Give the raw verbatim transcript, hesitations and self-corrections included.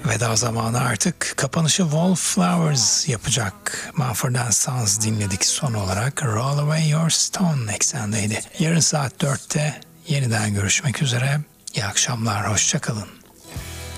Veda zamanı artık. Kapanışı Wallflowers yapacak. Mumford and Sons dinledik son olarak. Roll Away Your Stone eksendeydi. Yarın saat dörtte yeniden görüşmek üzere. İyi akşamlar, hoşça kalın.